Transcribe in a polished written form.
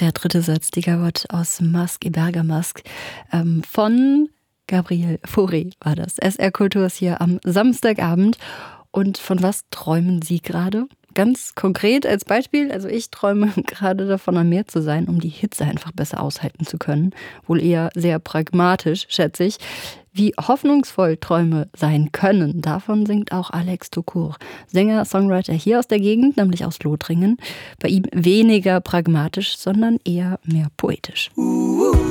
der dritte Satz, die Gavotte aus Masque et Bergamasque von Gabriel Fauré war das. SR Kultur ist hier am Samstagabend. Und von was träumen Sie gerade? Ganz konkret als Beispiel, also ich träume gerade davon, am Meer zu sein, um die Hitze einfach besser aushalten zu können. Wohl eher sehr pragmatisch, schätze ich. Wie hoffnungsvoll Träume sein können, davon singt auch Alex Tukur, Sänger, Songwriter hier aus der Gegend, nämlich aus Lothringen. Bei ihm weniger pragmatisch, sondern eher mehr poetisch.